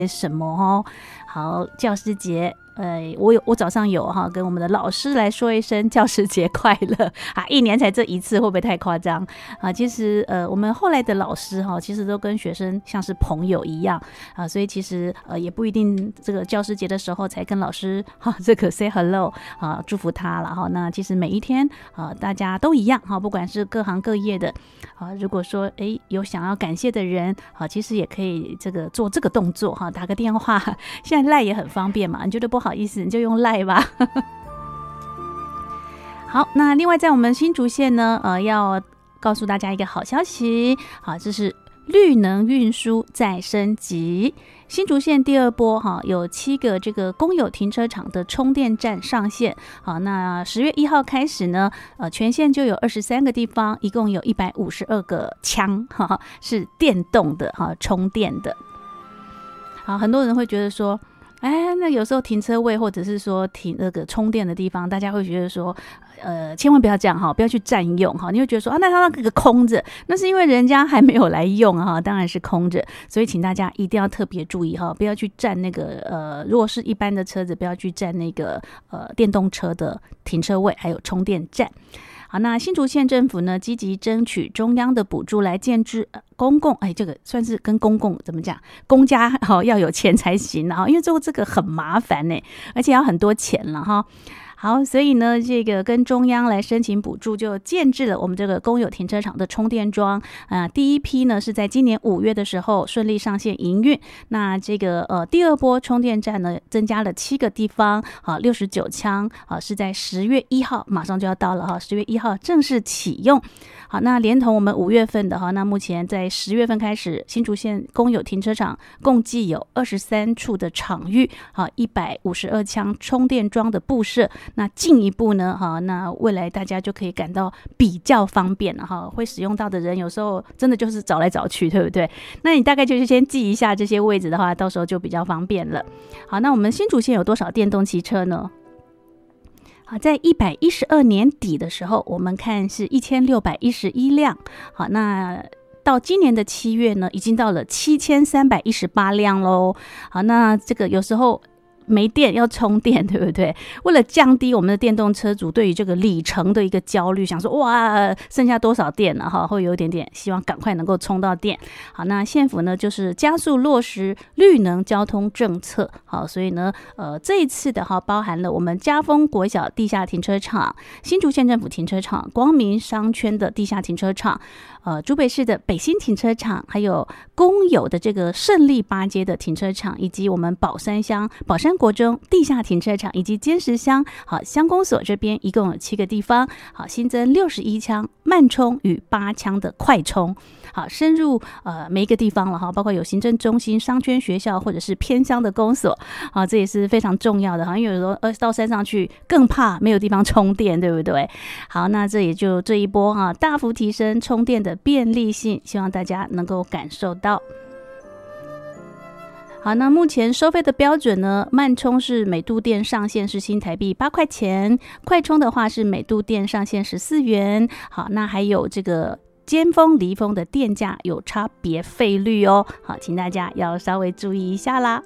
什么哦。好，教师节。我早上有跟我们的老师来说一声教师节快乐啊！一年才这一次，会不会太夸张啊？其实我们后来的老师其实都跟学生像是朋友一样啊，所以其实也不一定这个教师节的时候才跟老师这个 say hello 啊，祝福他了那其实每一天大家都一样不管是各行各业的如果说有想要感谢的人其实也可以做这个动作打个电话，现在赖也很方便嘛，你觉得不好意思你就用赖吧好，那另外在我们新竹县呢要告诉大家一个好消息这是绿能运输再升级。新竹县第二波有7个这个公有停车场的充电站上线那10月1号开始呢全县就有23个地方，一共有152个枪是电动的充电的。好，很多人会觉得说那有时候停车位或者是说停那个充电的地方，大家会觉得说千万不要这样不要去占用你会觉得说那它那个空着，那是因为人家还没有来用当然是空着，所以请大家一定要特别注意不要去占那个如果是一般的车子，不要去占那个电动车的停车位还有充电站。好，那新竹县政府呢积极争取中央的补助来建置公共这个算是跟公共怎么讲，公家要有钱才行因为做这个很麻烦而且要很多钱了好，所以呢这个跟中央来申请补助，就建置了我们这个公有停车场的充电桩第一批呢是在今年5月的时候顺利上线营运。那这个第二波充电站呢增加了7个地方69枪是在10月1号马上就要到了10月1号正式启用。好，那连同我们5月份的那目前在10月份开始，新竹县公有停车场共计有23处的场域152枪充电桩的布设。那进一步呢那未来大家就可以感到比较方便了会使用到的人有时候真的就是找来找去，对不对？那你大概就是先记一下这些位置的话，到时候就比较方便了。好，那我们新竹县有多少电动汽车呢？好，在112年底的时候，我们看是1611辆。好，那到今年的7月呢，已经到了7318辆咯。好，那这个有时候没电要充电，对不对？为了降低我们的电动车主对于这个里程的一个焦虑，想说哇剩下多少电了会有一点点希望赶快能够充到电。好，那县府呢就是加速落实绿能交通政策。好，所以呢这一次的包含了我们嘉丰国小地下停车场、新竹县政府停车场、光明商圈的地下停车场、竹北市的北新停车场，还有公有的这个胜利8街的停车场，以及我们宝山国中地下停车场，以及尖石乡乡公所这边一共有7个地方新增61枪慢充与8枪的快充。好，深入每一个地方了包括有行政中心、商圈、学校或者是偏乡的公所这也是非常重要的因为有时候到山上去更怕没有地方充电，对不对？好，那这也就这一波大幅提升充电的便利性，希望大家能够感受到。好，那目前收费的标准呢，慢充是每度电上限是新台币8块钱，快充的话是每度电上限14元。好，那还有这个尖峰离峰的电价有差别费率好，请大家要稍微注意一下啦。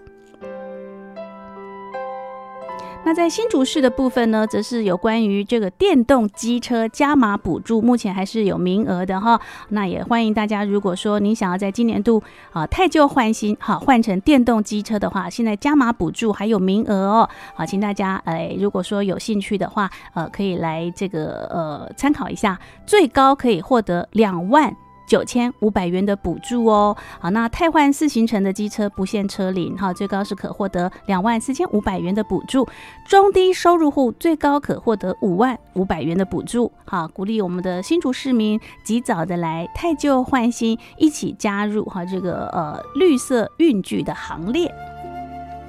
那在新竹市的部分呢，则是有关于这个电动机车加码补助，目前还是有名额的那也欢迎大家，如果说你想要在今年度汰旧换新换成电动机车的话，现在加码补助还有名额好，请大家如果说有兴趣的话可以来这个参考一下，最高可以获得29500元的补助好，那汰换4行程的机车不限车龄最高是可获得24500元的补助，中低收入户最高可获得55000元的补助。好，鼓励我们的新竹市民及早的来汰旧换新，一起加入这个绿色运具的行列。